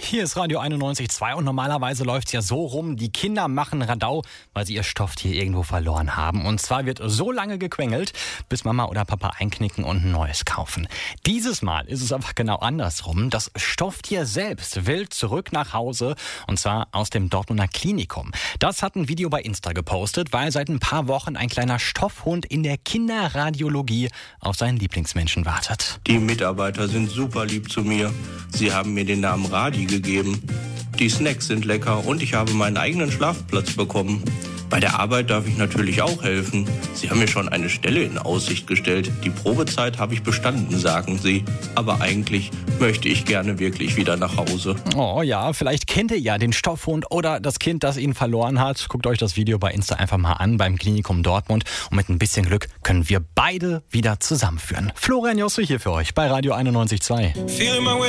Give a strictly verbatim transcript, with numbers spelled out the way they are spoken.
Hier ist Radio einundneunzig Komma zwei und normalerweise läuft es ja so rum, die Kinder machen Radau, weil sie ihr Stofftier irgendwo verloren haben. Und zwar wird so lange gequengelt, bis Mama oder Papa einknicken und ein neues kaufen. Dieses Mal ist es aber genau andersrum. Das Stofftier selbst will zurück nach Hause und zwar aus dem Dortmunder Klinikum. Das hat ein Video bei Insta gepostet, weil seit ein paar Wochen ein kleiner Stoffhund in der Kinderradiologie auf seinen Lieblingsmenschen wartet. Die Mitarbeiter sind super lieb zu mir. Sie haben mir den Namen Radi gegeben. Die Snacks sind lecker und ich habe meinen eigenen Schlafplatz bekommen. Bei der Arbeit darf ich natürlich auch helfen. Sie haben mir schon eine Stelle in Aussicht gestellt. Die Probezeit habe ich bestanden, sagen sie. Aber eigentlich möchte ich gerne wirklich wieder nach Hause. Oh ja, vielleicht kennt ihr ja den Stoffhund oder das Kind, das ihn verloren hat. Guckt euch das Video bei Insta einfach mal an beim Klinikum Dortmund. Und mit ein bisschen Glück können wir beide wieder zusammenführen. Florian Josse hier für euch bei Radio einundneunzig Komma zwei.